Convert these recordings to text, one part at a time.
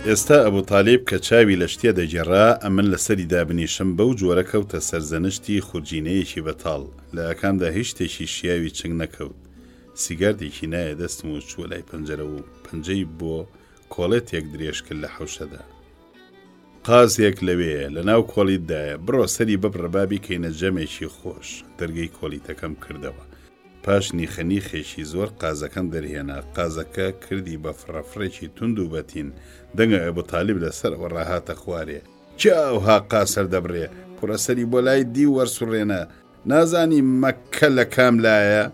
ئێستا ئەبوو تاالب کە چاوی لە شتێ دەگێڕا ئەمن لەسەری دابنیشم بەو جۆرە کەوتە سەرزەنشتی خورجینەیەکی بەتاڵ لە ئەکاندا هیچ شتێکی شیاوی چنگ نەکەوت. سیگاردێکی نایە دەستم و چووە لای پەنجەرە و پەنجەی بۆ کۆڵێتێک درێژ کرد لە حەوشەدا. قازێک لەوەیە لە ناو کۆڵیتدایە، بڕۆ سەری بەبڕەبابی کەینە جەمێکی خۆش. دەرگەی کۆلیتەکەم کردەوە. پاش نیخەنیخێکی زۆر قازەکەم دەرهێنا. قازەکە کردی بە فڕەفڕێکی تند و بەتین. دەنگە ئەبوو تاالب لەسەرەوە ڕاهاتە خوارێ. چاوها قاسەر دەبڕێ، کوڕەسەری بۆ لای دی وەرسوڕێنە، نازانی مەکە لە کام لایە؟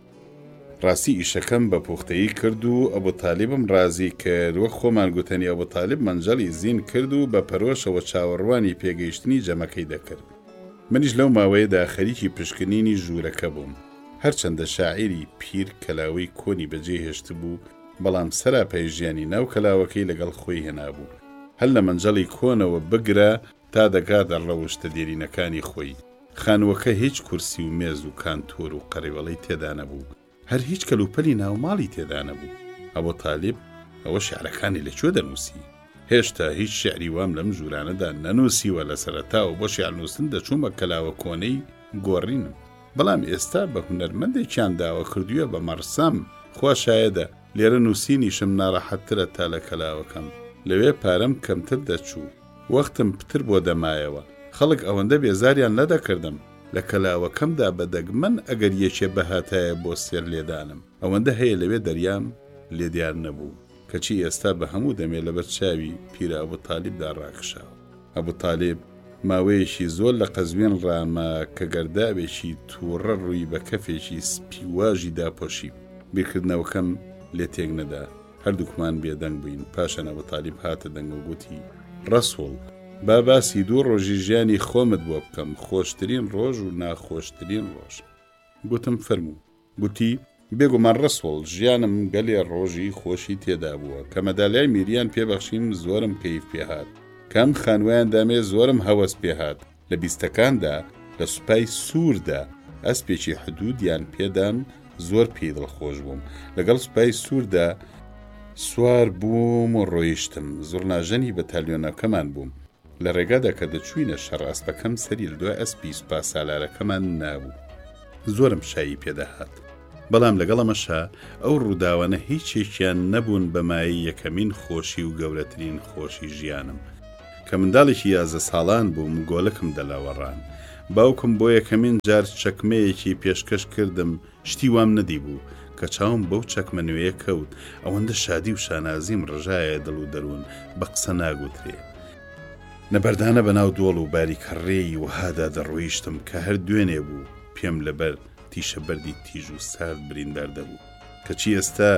ڕاستی ئیشەکەم بە پوختەیی کرد و ئەبوو تاالبم ڕازی کرد، وەک خۆمان گوتنی ئەبوو تاالب منجەڵی زین کرد و بە پەرۆشەوە چاوەڕوانی پێگەیشتنی جەمەکەی دەکرد. منیش لەو ماوەیەدا خەریکی پشکنینی ژوورەکە بووم. هەرچەندە شاعیری پیر کەلاوەی کۆنی بەجێهێشت بوو، بەڵام سەراپای ژیانی ناو کەلاوەکەی لەگەڵ خۆی هێنابوو. هەر لە منجەڵی کۆنەوە بگرە تا دەگاتە ڕەوشتە دێرینەکانی خۆی. خانووەکە هیچ کورسی و مێز و کانتۆر و قەریوەڵەی تێدا نەبوو، هەر هیچ کەلوپەلی ناوماڵی تێدا نەبوو. ئەبوو تاالب ئەوە شعرەکانی لەکوێ دەنووسی؟ هێشتا هیچ شعری وام لەم ژوورانەدا نەنووسیوە. لە سەرەتاوە بۆ شیعرنووسن دەچوومە کەلاوە کۆنەی گۆڕینم، بەڵام ئێستا بە هونەرمەندێکیان داوە کردووە بە مەرسەم. خوا شایەدە لێرە نووسینیشم ناڕەحەتترە تا لە کەلاوەکەم. لەوێ پارەم کەمتر دەچوو، وەختم پتر بۆ دەمایەوە. خەڵک ئەوەندە بێزاریان نەدەکردم. لە کەلاوەکەمدا بەدەگمەن ئەگەر یەکێ بەهاتایە بۆ سێر لێدانم. ئەوەندە هەیە لەوێ دەریام لێدیار نەبوو، کەچی ئێستا بە هەموو دەمێ لەبەر چاوی پیرە ئەبوو تاالبدا ڕاکشاوە. ئەبوو تاالب ماوەیەکی زۆر لە قەزوین ڕامە کە گەردابێکی تووڕە ڕووی بە کەفێکی سپیواژی داپۆشی. بیرکردنەوەکەم لێ تێک نەدا، هەردووکمان بێدەنگ بووین. پاشان ئەبوو تاالب هاتە دەنگ و گوتی: ڕەسوڵ، با باسی دوو ڕۆژی ژیانی خۆمت بۆ بکەم، خۆشترین ڕۆژ و ناخۆشترین ڕۆژ. گوتم فەرموو. گوتی: بێگومان ڕەسوڵ، ژیانم گەلێ ڕۆژی خۆشی تێدا بووە کە مەدالیای میریان پێبەخشیم، زۆرم کەیف پێهات. کام خانوایان دامێ زۆرم هەوەس پێهات. لە بیستەکاندا لە سوپای سووردا ئەسپێکی حدودیان پێدام، زۆر پێی دڵخۆش بووم. لەگەڵ سوپای سووردا سوار بووم و ڕۆیشتم. زوڕناژەنی بەتالیۆنەکەمان بووم. لە ڕێگادا کە دەچووینە شەڕ، ئەسپەکەم سەری لە دوای ئەسپی سوپا سالارەکەمان نابوو. زۆرم شایی پێداهات. بەڵام لەگەڵەمەشا ئەو ڕووداوانە هیچێکیان نەبوون بەمایی یەکەمین خۆشی و گەورەترین خۆشی ژیانم. کە منداڵێکی 11 ساڵان بووم، گۆلەکم دەلاوەڕان. باوکم بۆ یەکەمین جار چەکمەیەکی پێشکەش کردم، شتی وام نەدی بوو کە چاوم بەو چەکمە نوێیە کەوت. ئەوەندە شادی و شانازیم ڕژایە دڵ و دەروون، بە قسە ناگوترێ. نەبەردانە بەناو دۆڵ و باریکەڕێی وهادا دەڕۆیشتم کە هەر دوێنێ بوو. پێم لەبەر تیشە بەردی تیژ و سارد بریندار دەبوو، کەچی ئێستا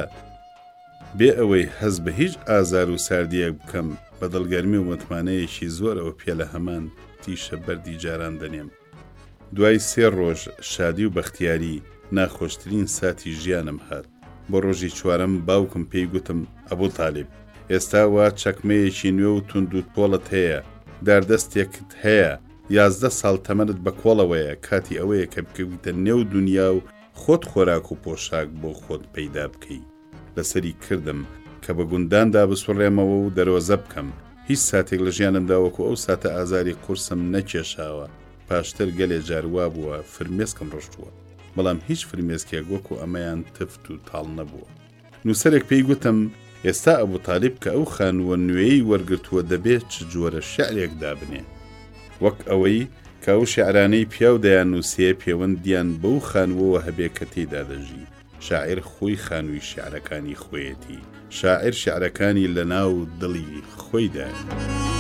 بێ ئەوەی هەز بە هیچ ئازار و ساردیەک بکەم، بە دڵگەرمی و متمانەیەکی زۆرەوە پێ لە هەمان تیشە بەردی جاران دەنێم. دوای 3 ڕۆژ شادی و بەختیاری ناخۆشترین ساتی ژیانم هات. بۆ ڕۆژی 4ەم باوکم پێی گوتم: ئەبوو تاالب، ئێستا وا چەکمەیەکی نوێ و تونند و تۆڵت هەیە، داردەستێکت هەیە، 11 ساڵ تەمەنت بە کۆڵەوەیە، کاتی ئەوەیە کە بکەویتە نێو دنیا و خۆت خۆراک و پۆشاک بۆ خۆت پەیدا بکەی. لەسەری کردم کە بە گونداندا بسوڕێمەوە و دەرۆزە بکەم. هیچ ساتێک لە ژیانمدا وەکو ئەو ساتە ئازاری قورسم نەکێشاوە. پاشتر گەلێ جاروا بووە فرمێسکم ڕشتووە، بەڵام هیچ فرمێسکێک وەکو ئەمەیان تفت و تاڵ نەبووە. نووسەرێک پێی گوتم: ئێستا ئەبوو تاالب کە ئەو خانووە نوێی وەرگرتووە دەبێت چ جۆرە شعرێک دابنێ، وەک ئەوەی کە ئەو شعرانەی پیاو دەیان نووسێ پەیوەندیان بەو خانووەوە هەبێ کە تێدا دەژی. شاعر خۆی خانووی شعرەکانی خۆیەتی، شاعر شعرەکانی لە ناو دڵی خۆیدایە.